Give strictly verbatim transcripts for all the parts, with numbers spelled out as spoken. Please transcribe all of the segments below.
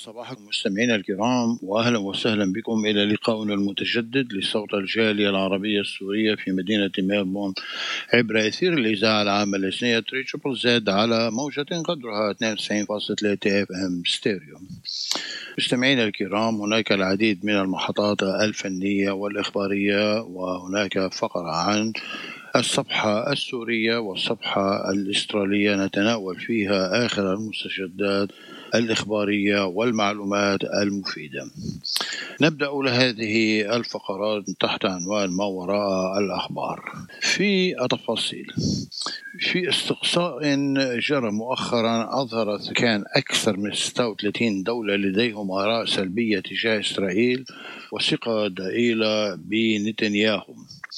صباحكم مستمعينا الكرام، وأهلا وسهلا بكم إلى لقائنا المتجدد لصوت الجالية العربية السورية في مدينة ميلبورن عبر أثير الإذاعة العامة الاثنية تريبل زد على موجة قدرها اثنين وتسعين فاصلة ثلاثة اف ام ستيريو. مستمعينا الكرام، هناك العديد من المحطات الفنية والإخبارية، وهناك فقرة عن الصفحة السورية والصفحة الأسترالية نتناول فيها آخر المستجدات الإخبارية والمعلومات المفيدة. نبدأ لهذه الفقرات تحت عنوان ما وراء الأخبار. في التفاصيل، في استقصاء جرى مؤخرا أظهرت كان أكثر من ستة وثلاثين دولة لديهم آراء سلبية تجاه إسرائيل وثقة ضئيلة بنتنياهو.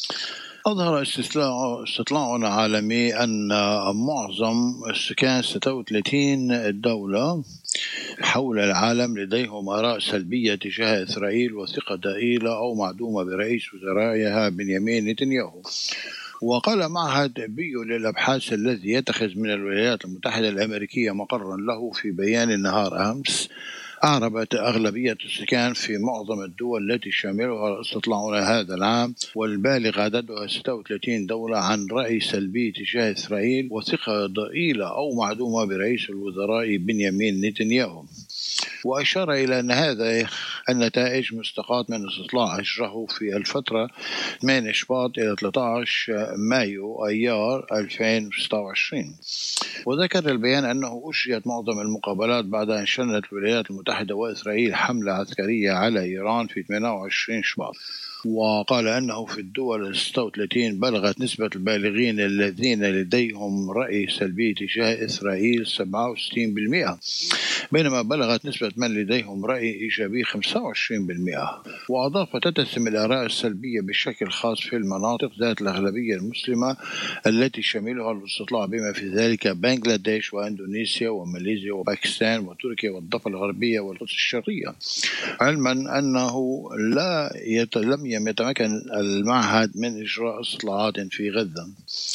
أظهر استطلاع عالمي أن معظم السكان ستة وثلاثين دولة حول العالم لديهم آراء سلبية تجاه إسرائيل وثقة ضئيلة أو معدومة برئيس وزرائها بنيامين نتنياهو. وقال معهد بيو للأبحاث الذي يتخذ من الولايات المتحدة الأمريكية مقرا له في بيان النهار أمس، أعربت أغلبية السكان في معظم الدول التي شملها استطلاعنا هذا العام والبالغ عددها ستة وثلاثين دولة عن رأي سلبي تجاه إسرائيل وثقة ضئيلة أو معدومة برئيس الوزراء بنيامين نتنياهو. وأشار إلى أن هذا النتائج مستقاة من استطلاع أجره في الفترة ثمانية شباط إلى ثلاثة عشر مايو أيار ألفين وستة وعشرين. وذكر البيان أنه أجريت معظم المقابلات بعد أن شنت الولايات المتحدة وإسرائيل حملة عسكرية على إيران في ثمانية وعشرين شباط. وقال أنه في الدول الستة وثلاثين بلغت نسبة البالغين الذين لديهم رأي سلبي تجاه إسرائيل سبعة وستين بالمئة، بينما بلغت نسبة من لديهم رأي إيجابي خمسة وعشرين بالمئة. وأضاف تتسم الآراء السلبية بشكل خاص في المناطق ذات الأغلبية المسلمة التي شملها الاستطلاع بما في ذلك بنغلاديش وإندونيسيا وماليزيا وباكستان وتركيا والضفة الغربية والقدس الشرقية، علما أنه لا يت... لم يتمكن المعهد من إجراء استطلاعات في غزة.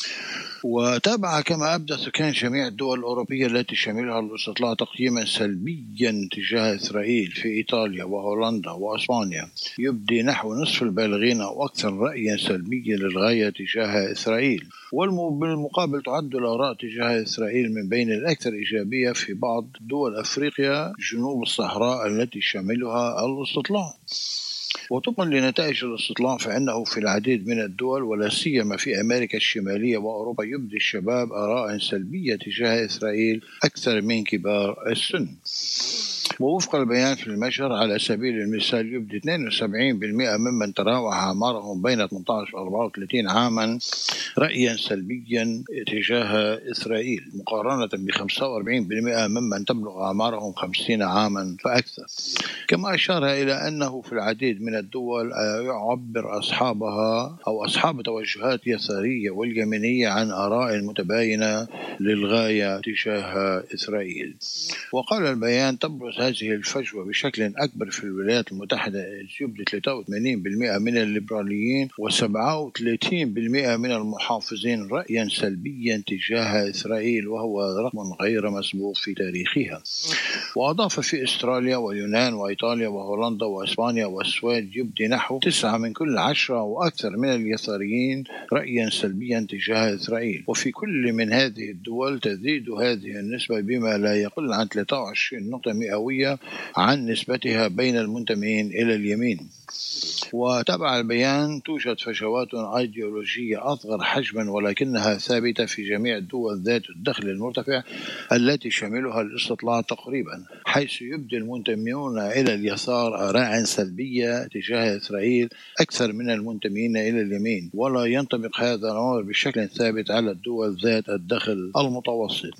وتابع كما أبدى سكان جميع الدول الأوروبية التي شملها الاستطلاع تقييما سلبيا تجاه إسرائيل في إيطاليا وهولندا وأسبانيا، يبدي نحو نصف البالغين أو أكثر رأيا سلبيا للغاية تجاه إسرائيل. وبالمقابل تعد الآراء تجاه إسرائيل من بين الأكثر إيجابية في بعض دول أفريقيا جنوب الصحراء التي شملها الاستطلاع. وطبقا لنتائج الاستطلاع فإنه في العديد من الدول ولا سيما في أمريكا الشمالية وأوروبا يبدي الشباب آراء سلبية تجاه إسرائيل أكثر من كبار السن. ووفق البيان في المجر على سبيل المثال يبدي اثنين وسبعين بالمئة ممن تراوح أعمارهم بين ثمانية عشر وأربعة وثلاثين عاما رأيا سلبيا تجاه إسرائيل، مقارنة ب خمسة وأربعين بالمئة ممن تبلغ أعمارهم خمسين عاما فأكثر. كما أشار إلى أنه في العديد من الدول يعبر أصحابها أو أصحاب توجهات يسارية واليمينية عن آراء متباينة للغاية تجاه إسرائيل. وقال البيان تبرز هذه الفجوة بشكل أكبر في الولايات المتحدة، يبدي ثلاثة وثمانين بالمئة من الليبراليين وسبعة وثلاثين بالمئة من المحافظين رأيا سلبيا تجاه إسرائيل، وهو رقم غير مسبوق في تاريخها. وأضاف في أستراليا واليونان وإيطاليا وهولندا وإسبانيا والسويد يبدي نحو تسعة من كل عشرة وأكثر من اليساريين رأيا سلبيا تجاه إسرائيل. وفي كل من هذه الدول تزيد هذه النسبة بما لا يقل عن ثلاثة وعشرين نقطة مئوية عن نسبتها بين المنتمين إلى اليمين. وتبع البيان توجد فجوات أيديولوجية أصغر حجما ولكنها ثابتة في جميع الدول ذات الدخل المرتفع التي شملها الاستطلاع تقريبا، حيث يبدي المنتمون إلى اليسار آراء سلبية تجاه إسرائيل أكثر من المنتمين إلى اليمين، ولا ينطبق هذا الأمر بشكل ثابت على الدول ذات الدخل المتوسط.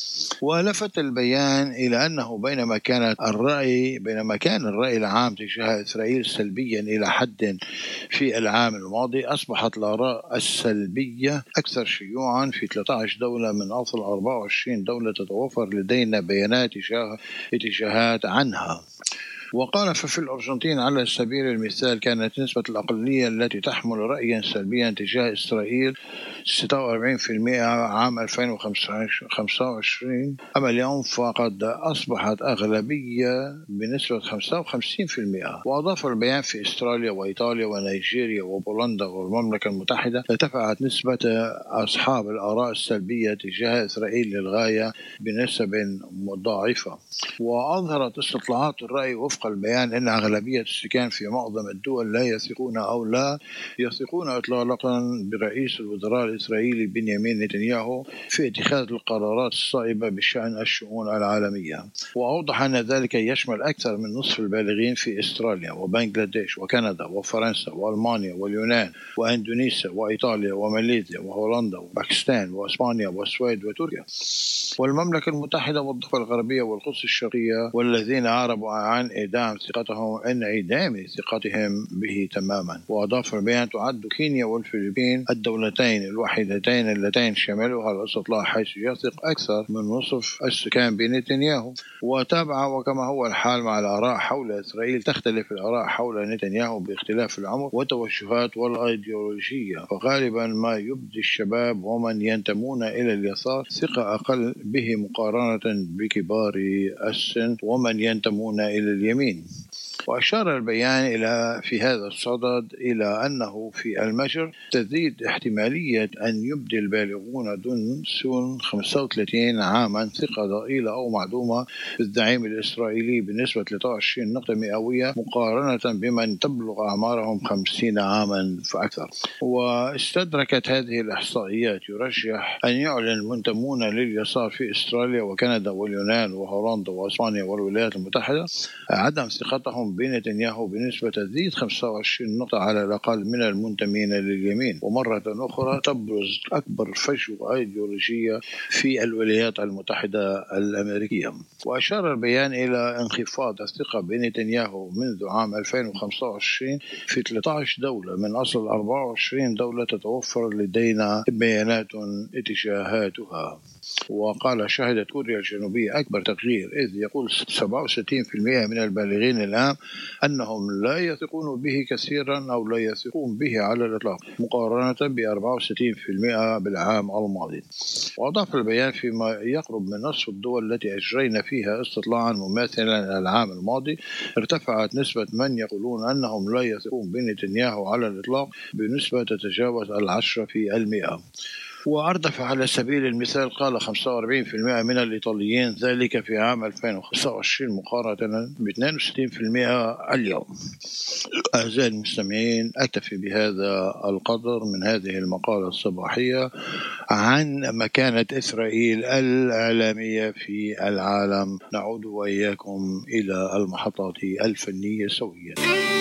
ولفت البيان إلى أنه بينما كانت الرأي بينما كان الرأي العام تجاه إسرائيل سلبيا إلى حد في العام الماضي، أصبحت الآراء السلبية أكثر شيوعا في ثلاثة عشر دولة من أصل أربعة وعشرين دولة تتوفر لدينا بيانات اتجاهات عنها. وقال ففي الأرجنتين على سبيل المثال كانت نسبة الأقلية التي تحمل رأيا سلبيا تجاه إسرائيل ستة وأربعين بالمئة عام ألفين وخمسة وعشرين، أما اليوم فقد أصبحت أغلبية بنسبة خمسة وخمسين بالمئة. وأضاف البيان في أستراليا وإيطاليا ونيجيريا وبولندا والمملكة المتحدة ارتفعت نسبة أصحاب الآراء السلبية تجاه إسرائيل للغاية بنسب مضاعفة. وأظهرت استطلاعات الرأي وفق البيان أن أغلبية السكان في معظم الدول لا يثقون أو لا يثقون إطلاقا برئيس الوزراء الإسرائيلي بنيامين نتنياهو في اتخاذ القرارات الصائبة بشأن الشؤون العالمية. وأوضح أن ذلك يشمل أكثر من نصف البالغين في أستراليا وبنغلاديش وكندا وفرنسا وألمانيا واليونان وإندونيسيا وإيطاليا وماليزيا وهولندا وباكستان وإسبانيا والسويد وتركيا والمملكة المتحدة والضفة الغربية والقدس الشرقية، والذين أعربوا عن إعدام ثقتهم عن انعدام ثقتهم به تماما. وأضاف البيان تعد كينيا والفلبين الدولتين الوحيدتين اللتين شملها الاستطلاع حيث يثق أكثر من نصف السكان بنتنياهو. وتابع وكما هو الحال مع الآراء حول إسرائيل تختلف الآراء حول نتنياهو باختلاف العمر والتوجهات والأيديولوجية، فغالبا ما يبدي الشباب ومن ينتمون إلى اليسار ثقة أقل به مقارنة بكبار السن ومن ينتمون إلى اليمين. وأشار البيان إلى في هذا الصدد إلى أنه في المجر تزيد احتمالية أن يبدي البالغون دون سن خمسة وثلاثين عاما ثقة ضئيلة أو معدومة بالزعيم الإسرائيلي بنسبة ثلاثة وعشرين نقطة مئوية مقارنة بمن تبلغ أعمارهم خمسين عاما فأكثر. واستدركت هذه الإحصائيات يرجح أن يعلن المنتمون لليسار في أستراليا وكندا واليونان وهولندا وإسبانيا والولايات المتحدة عدم ثقتهم بنتنياهو بنسبة تزيد خمسة وعشرين نقطة على الأقل من المنتمين لليمين. ومرة أخرى تبرز أكبر فجوة أيديولوجية في الولايات المتحدة الأمريكية. وأشار البيان إلى انخفاض الثقة بنتنياهو منذ عام ألفين وخمسة وعشرين في ثلاثة عشر دولة من أصل أربعة وعشرين دولة تتوفر لدينا بيانات اتجاهاتها. وقال شهدت كوريا الجنوبية أكبر تغيير، إذ يقول سبعة وستين بالمئة من البالغين الآن أنهم لا يثقون به كثيرا أو لا يثقون به على الإطلاق مقارنة ب أربعة وستين بالمئة بالعام الماضي. وأضاف البيان فيما يقرب من نصف الدول التي أجرينا فيها استطلاعا مماثلا العام الماضي ارتفعت نسبة من يقولون أنهم لا يثقون بنتنياهو على الإطلاق بنسبة تتجاوز العشرة في المئة. وأردف على سبيل المثال قال خمسة وأربعين بالمئة من الإيطاليين ذلك في عام ألفين وخمسة وعشرين مقارنة ب اثنين وستين بالمئة اليوم. أعزائي المستمعين، أكتفي بهذا القدر من هذه المقالة الصباحية عن مكانة إسرائيل الإعلامية في العالم. نعود وإياكم إلى المحطات الفنية سويا.